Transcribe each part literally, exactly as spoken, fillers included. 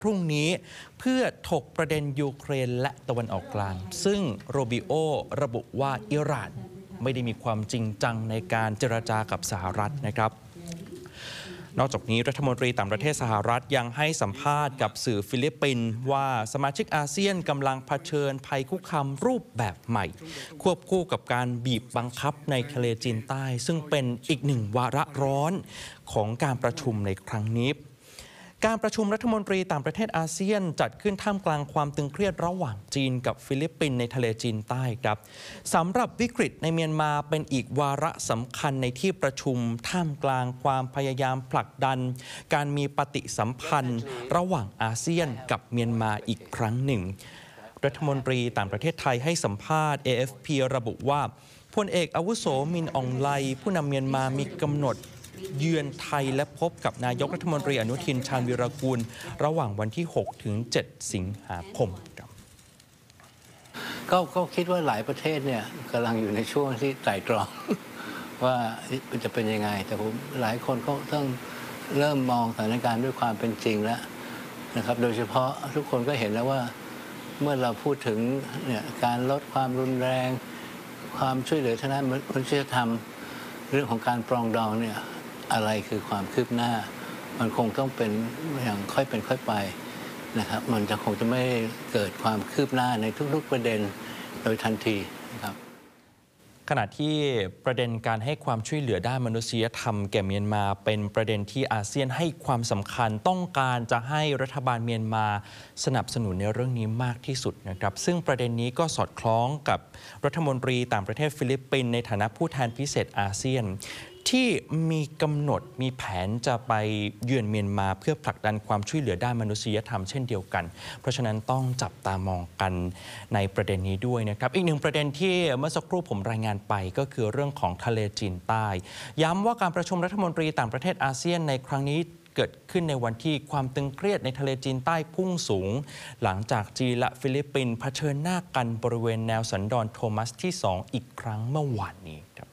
พรุ่งนี้เพื่อถกประเด็นยูเครนและตะวันออกกลางซึ่งโรบิโอระบุว่าอิหร่านไม่ได้มีความจริงจังในการเจรจากับสหรัฐนะครับนอกจากนี้รัฐมนตรีต่างประเทศสหรัฐยังให้สัมภาษณ์กับสื่อฟิลิปปินส์ว่าสมาชิกอาเซียนกำลังเผชิญภัยคุกคามรูปแบบใหม่ควบคู่กับการบีบบังคับในทะเลจีนใต้ซึ่งเป็นอีกหนึ่งวาระร้อนของการประชุมในครั้งนี้การประชุมรัฐมนตรีต่างประเทศอาเซียนจัดขึ้นท่ามกลางความตึงเครียดระหว่างจีนกับฟิลิปปินส์ในทะเลจีนใต้ครับสำหรับวิกฤตในเมียนมาเป็นอีกวาระสำคัญในที่ประชุมท่ามกลางความพยายามผลักดันการมีปฏิสัมพันธ์ระหว่างอาเซียนกับเมียนมาอีกครั้งหนึ่งรัฐมนตรีต่างประเทศไทยให้สัมภาษณ์ เอ เอฟ พี ระบุว่าพลเอกอาวุโสมินอองไลผู้นำเมียนมามีกำหนดเยือนไทยและพบกับนายกรัฐมนตรีอนุทินชาญวีรกูลระหว่างวันที่ หกถึงเจ็ด สิงหาคมครับก็ก็คิดว่าหลายประเทศเนี่ยกำลังอยู่ในช่วงที่ไตร่ตรองว่าจะเป็นยังไงแต่ผมหลายคนก็ต้องเริ่มมองสถานการณ์ด้วยความเป็นจริงแล้วนะครับโดยเฉพาะทุกคนก็เห็นแล้วว่าเมื่อเราพูดถึงเนี่ยการลดความรุนแรงความช่วยเหลือทางด้านมนุษยธรรมเรื่องของการปรองดองเนี่ยอะไรคือความคืบหน้ามันคงต้องเป็นอย่างค่อยเป็นค่อยไปนะครับมันจะคงจะไม่เกิดความคืบหน้าในทุกๆประเด็นโดยทันทีนะครับขณะที่ประเด็นการให้ความช่วยเหลือด้านมนุษยธรรมแก่เมียนมาเป็นประเด็นที่อาเซียนให้ความสำคัญต้องการจะให้รัฐบาลเมียนมาสนับสนุนในเรื่องนี้มากที่สุดนะครับซึ่งประเด็นนี้ก็สอดคล้องกับรัฐมนตรีต่างประเทศฟิลิปปินส์ในฐานะผู้แทนพิเศษอาเซียนที่มีกำหนดมีแผนจะไปเยือนเมียนมาเพื่อผลักดันความช่วยเหลือด้านมนุษยธรรมเช่นเดียวกันเพราะฉะนั้นต้องจับตามองกันในประเด็นนี้ด้วยนะครับอีกหนึ่งประเด็นที่เมื่อสักครู่ผมรายงานไปก็คือเรื่องของทะเลจีนใต้ย้ำว่าการประชุมรัฐมนตรีต่างประเทศอาเซียนในครั้งนี้เกิดขึ้นในวันที่ความตึงเครียดในทะเลจีนใต้พุ่งสูงหลังจากจีนและฟิลิปปินส์เผชิญหน้ากันบริเวณแนวสันดอนโทมัสที่สองอีกครั้งเมื่อวานนี้ครับ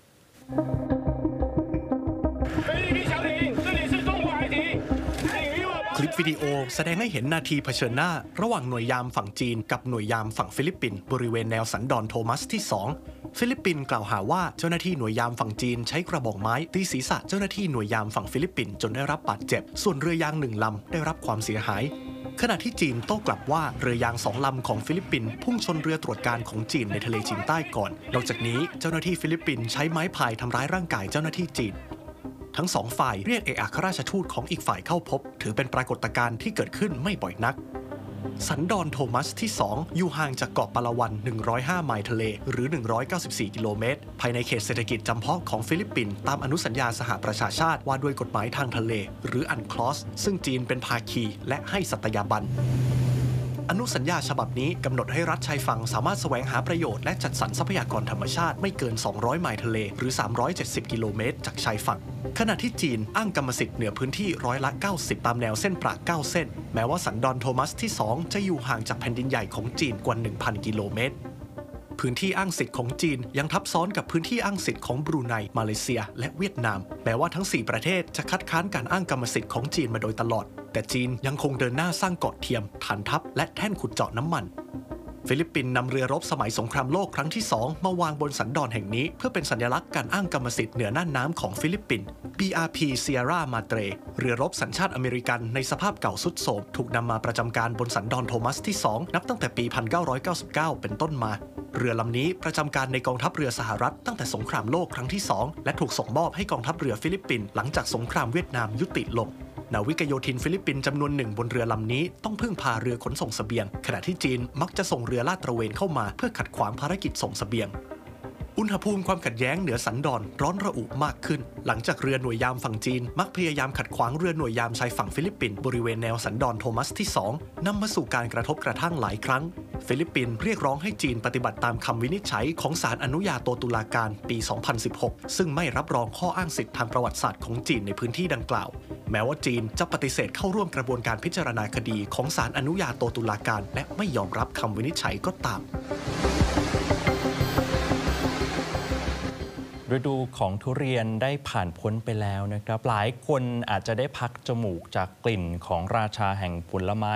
คลิปวิดีโอแสดงให้เห็นนาทีเผชิญหน้าระหว่างหน่วยยามฝั่งจีนกับหน่วยยามฝั่งฟิลิปปินส์บริเวณแนวสันดอนโทมัสที่สองฟิลิปปินส์กล่าวหาว่าเจ้าหน้าที่หน่วยยามฝั่งจีนใช้กระบอกไม้ตีศีรษะเจ้าหน้าที่หน่วยยามฝั่งฟิลิปปินส์จนได้รับบาดเจ็บส่วนเรือยางหนึ่งลำได้รับความเสียหายขณะที่จีนโต้กลับว่าเรือยางสองลำของฟิลิปปินส์พุ่งชนเรือตรวจการของจีนในทะเลจีนใต้ก่อนนอกจากนี้เจ้าหน้าที่ฟิลิปปินส์ใช้ไม้พายทำร้ายร่างกายเจ้าหน้าที่จีนทั้งสองฝ่ายเรียกเอกอัครราชทูตของอีกฝ่ายเข้าพบถือเป็นปรากฏการณ์ที่เกิดขึ้นไม่บ่อยนักสันดอนโทมัสที่สองอยู่ห่างจากเกาะปาลาวันหนึ่งร้อยห้าไมล์ทะเลหรือหนึ่งร้อยเก้าสิบสี่กิโลเมตรภายในเขตเศรษฐกิจจำเพาะของฟิลิปปินส์ตามอนุสัญญาสหประชาชาติว่าด้วยกฎหมายทางทะเลหรืออันคลอสซึ่งจีนเป็นภาคีและให้สัตยาบันอนุสัญญาฉบับนี้กำหนดให้รัฐชายฝั่งสามารถแสวงหาประโยชน์และจัดสรรทรัพยากรธรรมชาติไม่เกินสองร้อยไมล์ทะเลหรือสามร้อยเจ็ดสิบกิโลเมตรจากชายฝั่งขณะที่จีนอ้างกรรมสิทธิ์เหนือพื้นที่ร้อยละเก้าสิบตามแนวเส้นประเก้าเส้นแม้ว่าสันดอนโทมัสที่สองจะอยู่ห่างจากแผ่นดินใหญ่ของจีนกว่า หนึ่งพัน กิโลเมตรพื้นที่อ้างสิทธิ์ของจีนยังทับซ้อนกับพื้นที่อ้างสิทธิ์ของบรูไนมาเลเซียและเวียดนามแม้ว่าทั้งสี่ประเทศจะคัดค้านการอ้างกรรมสิทธิ์ของจีนมาโดยตลอดแต่จีนยังคงเดินหน้าสร้างเกาะเทียมฐานทัพและแท่นขุดเจาะน้ำมันฟิลิปปินส์นำเรือรบสมัยสงครามโลกครั้งที่สองมาวางบนสันดอนแห่งนี้เพื่อเป็นสัญลักษณ์การอ้างกรรมสิทธิ์เหนือน่านน้ำของฟิลิปปินส์ บี อาร์ พี Sierra Madre เรือรบสัญชาติอเมริกันในสภาพเก่าทรุดโทรมถูกนำมาประจำการบนสันดอนโทมัสที่สองนับตั้งแต่ปี หนึ่งพันเก้าร้อยเก้าสิบเก้า เป็นต้นมาเรือลำนี้ประจำการในกองทัพเรือสหรัฐตั้งแต่สงครามโลกครั้งที่สองและถูกส่งมอบให้กองทัพเรือฟิลิปปินส์หลังจากสงครามเวียดนามยุติลงนาวิกโยธินฟิลิปปินส์จำนวนหนึ่งบนเรือลำนี้ต้องพึ่งพาเรือขนส่งเสบียงขณะที่จีนมักจะส่งเรือลาดตระเวนเข้ามาเพื่อขัดขวางภารกิจส่งเสบียงอุณหภูมิความขัดแย้งเหนือสันดอนร้อนระอุมากขึ้นหลังจากเรือหน่วยยามฝั่งจีนมักพยายามขัดขวางเรือหน่วยยามชายฝั่งฟิลิปปินส์บริเวณแนวสันดอนโทมัสที่สองนำมาสู่การกระทบกระทั่งหลายครั้งฟิลิปปินส์เรียกร้องให้จีนปฏิบัติตามคำวินิจฉัยของศาลอนุญาโตตุลาการปี สองพันสิบหก ซึ่งไม่รับรองข้ออ้างสิทธิทางประวัติศาสตร์ของจีนในพื้นที่ดังกล่าวแม้ว่าจีนจะปฏิเสธเข้าร่วมกระบวนการพิจารณาคดีของศาลอนุญาโตตุลาการและไม่ยอมรับคำวินิจฉัยก็ตามฤดูของทุเรียนได้ผ่านพ้นไปแล้วนะครับหลายคนอาจจะได้พักจมูกจากกลิ่นของราชาแห่งผลไม้